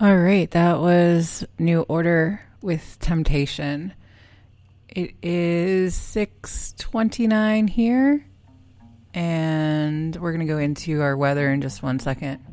All right, that was New Order with Temptation. It is 6:29 here, and we're going to go into our weather in just 1 second.